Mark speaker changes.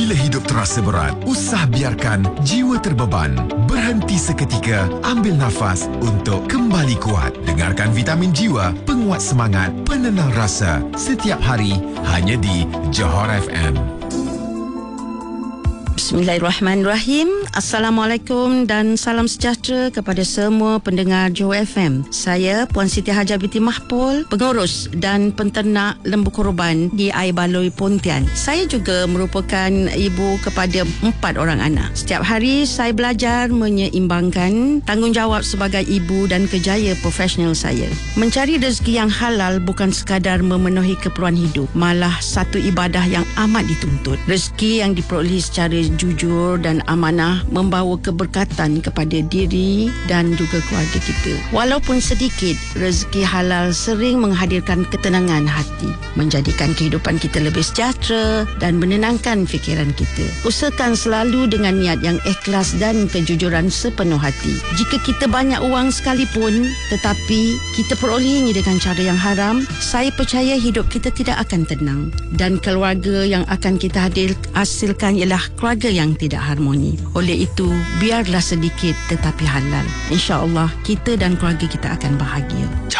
Speaker 1: Bila hidup terasa berat, usah biarkan jiwa terbeban. Berhenti seketika, ambil nafas untuk kembali kuat. Dengarkan Vitamin Jiwa, penguat semangat, penenang rasa. Setiap hari, hanya di Johor FM.
Speaker 2: Bismillahirrahmanirrahim. Assalamualaikum dan salam sejahtera kepada semua pendengar Johor FM. Saya Puan Siti Hajah binti Mahpul, pengurus dan penternak lembu korban di Air Baloi Pontian. Saya juga merupakan ibu kepada 4 orang anak. Setiap hari saya belajar menyeimbangkan tanggungjawab sebagai ibu dan kerjaya profesional saya. Mencari rezeki yang halal bukan sekadar memenuhi keperluan hidup, malah satu ibadah yang amat dituntut. Rezeki yang diperolehi secara jujur dan amanah membawa keberkatan kepada diri dan juga keluarga kita. Walaupun sedikit, rezeki halal sering menghadirkan ketenangan hati, menjadikan kehidupan kita lebih sejahtera dan menenangkan fikiran kita. Usahakan selalu dengan niat yang ikhlas dan kejujuran sepenuh hati. Jika kita banyak uang sekalipun tetapi kita perolehinya dengan cara yang haram, saya percaya hidup kita tidak akan tenang dan keluarga yang akan kita hasilkan ialah keluarga yang tidak harmoni. Oleh itu, biarlah sedikit tetapi halal. InsyaAllah kita dan keluarga kita akan bahagia.